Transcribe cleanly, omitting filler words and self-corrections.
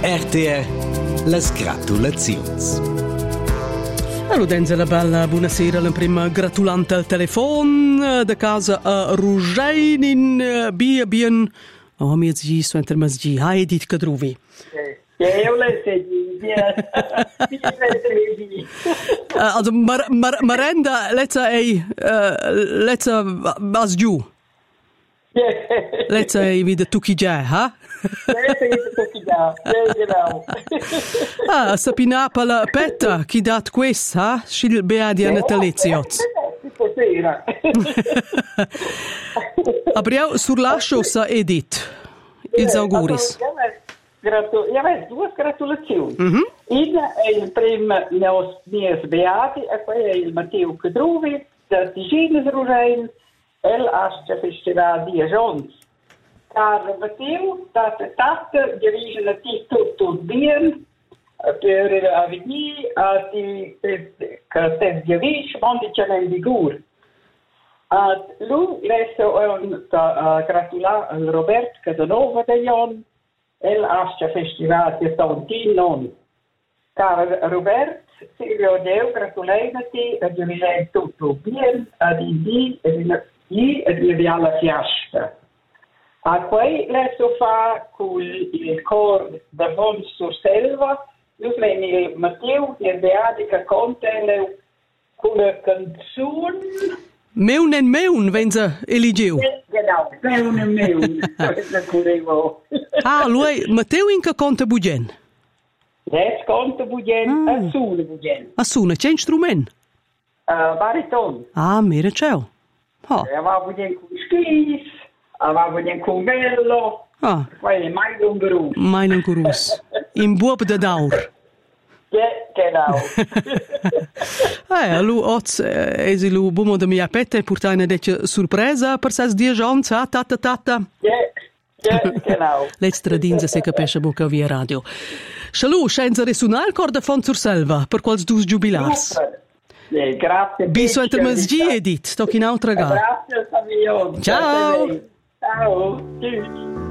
RTR las gratulaziuns. Allora, la bella buonasera, la prima gratulante al telefono da casa a Rugein in bien. Oh, mi zgi, suenter ma zgi, hai dit che druvi. Io le segni, Also, Marenda, letza vas giù. Letza wieder tuki già, ha? Genau. Sapina pala petta, chi dat quest, ha? Scil beadi a natalizioz. Stasera. Abriau sur lascio sa edit. Ils auguris. Ja, ves, due gratulazioni. Una è il primo miei beati, e poi è il Matteo Cadruvi, da Tigines Rugein, el Ascia Festival di Ajons. Caro Matteo, tata, dirige a ti tutto bien, per avvenire a ti che te diavisci, mondi c'è nel vigur. Lui lesso gratulare al Roberto Casanova da Jon, el Ascia Festival di Santin. Caro Robert, Silvio Deo, gratulati, a dirige tutto bien, ad Indi e di alla fiasca. A poi lesso fa con il cor da Von Surselva, lui il Matteo, il beati che conta con la canzone. Meun en meun, wenn sie eligiu. Genau, meun en meun. Lui, Matteo in che conta bugen? Yes, conta bugen, a suna bugen. A suna, c'è instrument? Bariton. Mira ciao. Va bugen con skis, va bugen con bello. Poi è mai un gurus. Mai un gurus. In buob da daur. Genau. Lu oz esilu bumo da mia pette portai una dece sorpresa per ses 10 ans, tata. Genau. Let's tradinza se capisce buca via radio. Shalu, scenza resunal corda fon surselva per quals dus jubilars. Grazie. Biso enter masgi edit, toc in altra gara. Grazie, Savion. Ciao. Ciao. Tschüss.